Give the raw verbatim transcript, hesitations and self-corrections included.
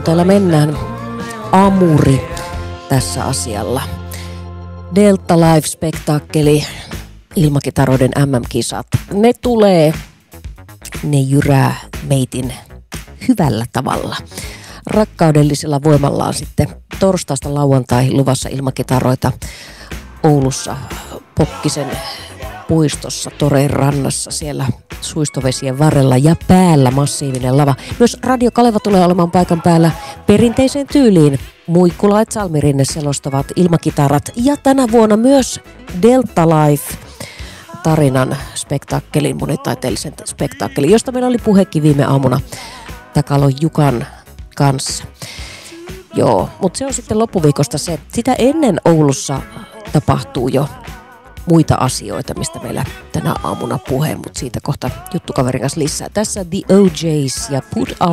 suuntailla mennään. Amuri tässä asialla. Delta Live-spektaakkeli, ilmakitaroiden M M-kisat. Ne tulee, ne jyrää meitin hyvällä tavalla. Rakkaudellisella voimallaan sitten torstaista lauantai luvassa ilmakitaroita Oulussa Pokkisen puistossa Toreen rannassa siellä suistovesien varrella ja päällä massiivinen lava. Myös Radio Kaleva tulee olemaan paikan päällä perinteiseen tyyliin. Muikkula et Salmirinne selostavat ilmakitarat ja tänä vuonna myös Delta Life tarinan spektaakkelin, monitaiteellisen spektaakkelin, josta meillä oli puhekin viime aamuna Takalon Jukan kanssa. Joo, mutta se on sitten loppuviikosta se. Sitä ennen Oulussa tapahtuu jo muita asioita, mistä meillä tänä aamuna puhe, mutta siitä kohta juttukaverin kanssa lisää. Tässä The O Js ja Put Our